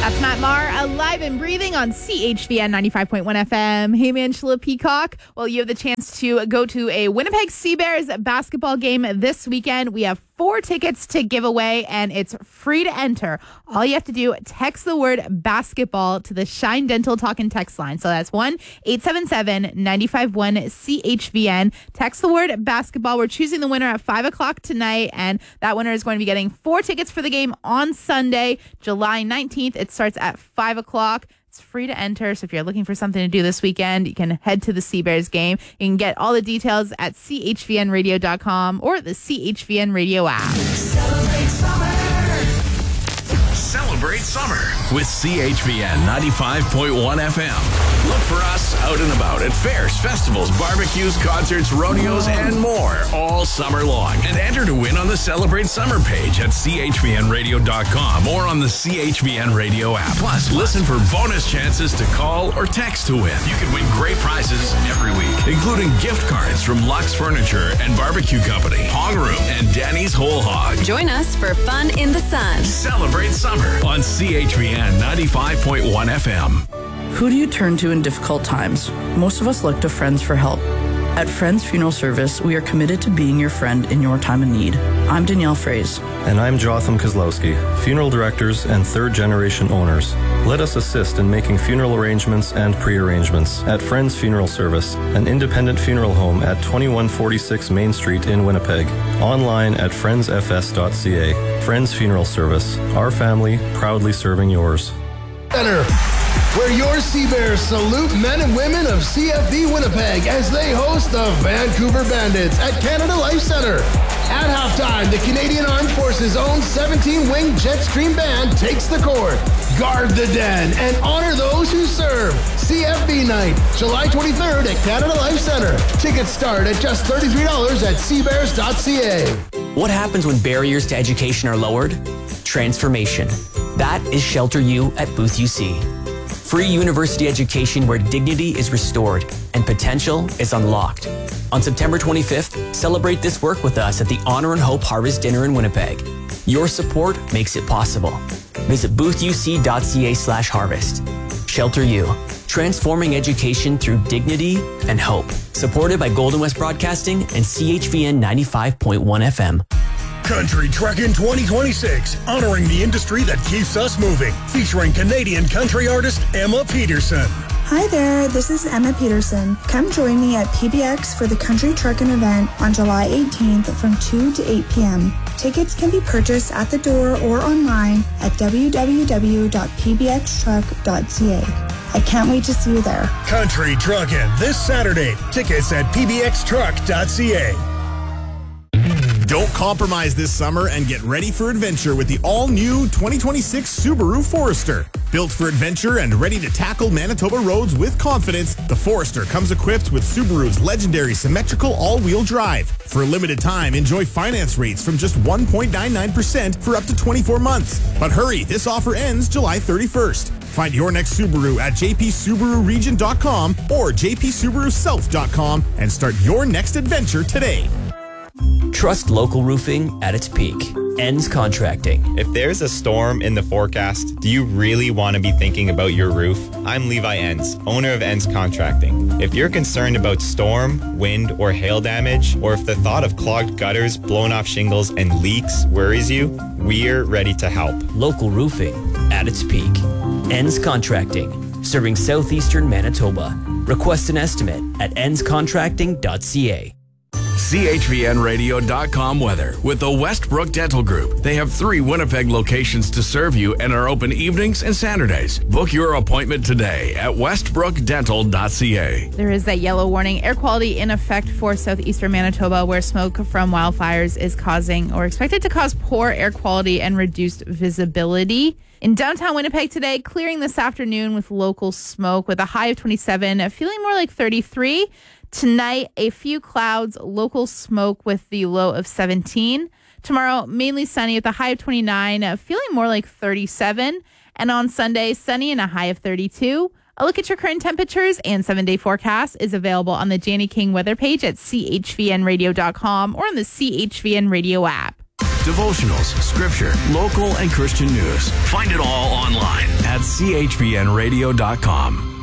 That's Matt Maher, alive and breathing on CHVN 95.1 FM. Hey, Angela Peacock. Well, you have the chance to go to a Winnipeg Sea Bears basketball game this weekend. We have 4 tickets to give away, and it's free to enter. All you have to do, text the word basketball to the Shine Dental Talk and Text line. So that's 1-877-951-CHVN. Text the word basketball. We're choosing the winner at 5 o'clock tonight, and that winner is going to be getting 4 tickets for the game on Sunday, July 19th. It starts at 5 o'clock. It's free to enter, so if you're looking for something to do this weekend, you can head to the Sea Bears game. You can get all the details at chvnradio.com or the CHVN Radio app. Celebrate summer with CHVN 95.1 FM. Look for us out and about at fairs, festivals, barbecues, concerts, rodeos, and more all summer long. And enter to win on the Celebrate Summer page at chvnradio.com or on the CHVN Radio app. Plus, listen for bonus chances to call or text to win. You can win great prizes every week, including gift cards from Lux Furniture and Barbecue Company, Hog Room, and Danny's Whole Hog. Join us for fun in the sun. Celebrate summer on CHVN 95.1 FM. Who do you turn to in difficult times? Most of us look to friends for help. At Friends Funeral Service, we are committed to being your friend in your time of need. I'm Danielle Fraze. And I'm Jotham Kozlowski, funeral directors and third-generation owners. Let us assist in making funeral arrangements and pre-arrangements at Friends Funeral Service, an independent funeral home at 2146 Main Street in Winnipeg. Online at friendsfs.ca. Friends Funeral Service, our family proudly serving yours. Center, where your Sea Bears salute men and women of CFB Winnipeg as they host the Vancouver Bandits at Canada Life Center. At halftime, the Canadian Armed Forces' own 17-wing Jetstream Band takes the court. Guard the den and honor those who serve. CFB Night, July 23rd at Canada Life Center. Tickets start at just $33 at seabears.ca. What happens when barriers to education are lowered? Transformation. That is Shelter U at Booth UC. Free university education where dignity is restored and potential is unlocked. On September 25th, celebrate this work with us at the Honor and Hope Harvest Dinner in Winnipeg. Your support makes it possible. Visit boothuc.ca/harvest. Shelter U, transforming education through dignity and hope. Supported by Golden West Broadcasting and CHVN 95.1 FM. Country Truckin' 2026, honoring the industry that keeps us moving. Featuring Canadian country artist Emma Peterson. Hi there, this is Emma Peterson. Come join me at PBX for the Country Truckin' event on July 18th from 2 to 8 p.m. Tickets can be purchased at the door or online at www.pbxtruck.ca. I can't wait to see you there. Country Truckin' this Saturday. Tickets at pbxtruck.ca. Don't compromise this summer and get ready for adventure with the all-new 2026 Subaru Forester. Built for adventure and ready to tackle Manitoba roads with confidence, the Forester comes equipped with Subaru's legendary symmetrical all-wheel drive. For a limited time, enjoy finance rates from just 1.99% for up to 24 months. But hurry, this offer ends July 31st. Find your next Subaru at jpsubaruregion.com or jpsubarusouth.com and start your next adventure today. Trust local roofing at its peak. Ends Contracting. If there's a storm in the forecast, do you really want to be thinking about your roof? I'm Levi Enns, owner of Enns Contracting. If you're concerned about storm, wind, or hail damage, or if the thought of clogged gutters, blown off shingles, and leaks worries you, we're ready to help. Local roofing at its peak. Enns Contracting. Serving southeastern Manitoba. Request an estimate at ennscontracting.ca. CHVNradio.com weather with the Westbrook Dental Group. They have 3 Winnipeg locations to serve you and are open evenings and Saturdays. Book your appointment today at westbrookdental.ca. There is that yellow warning, air quality in effect for southeastern Manitoba, where smoke from wildfires is causing or expected to cause poor air quality and reduced visibility. In downtown Winnipeg today, clearing this afternoon with local smoke with a high of 27, feeling more like 33. Tonight, a few clouds, local smoke with the low of 17. Tomorrow, mainly sunny with a high of 29, feeling more like 37. And on Sunday, sunny and a high of 32. A look at your current temperatures and 7-day forecast is available on the Janie King weather page at chvnradio.com or on the CHVN Radio app. Devotionals, scripture, local and Christian news. Find it all online at chbnradio.com.